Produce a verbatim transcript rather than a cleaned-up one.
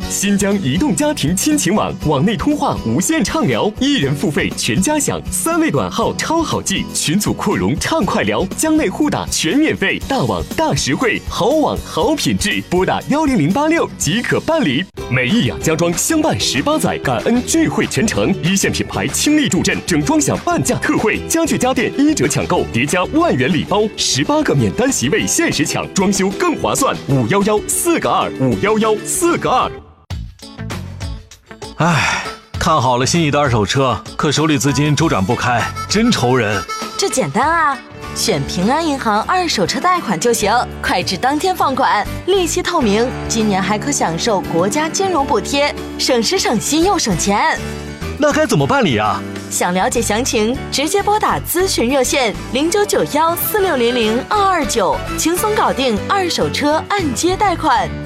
新疆移动家庭亲情网，网内通话无限畅聊，一人付费全家享，三位短号超好记，群组扩容畅快聊，疆内互打全免费，大网大实惠，好网好品质，拨打幺零零八六即可办理。美益雅家装相伴十八载，感恩聚会全程，一线品牌倾力助阵，整装享半价特惠，家具家电一折抢购，叠加万元礼包，十八个免单席位限时抢，装修更划算。五幺幺四个二，五幺幺四个二。 唉，看好了心仪的二手车，可手里资金周转不开，真愁人。 这简单啊，选平安银行二手车贷款就行，快至当天放款，利息透明，今年还可享受国家金融补贴，省时省心又省钱。 那该怎么办理啊？ 想了解详情，直接拨打咨询热线零九九幺四六零零二二九，轻松搞定二手车按揭贷款。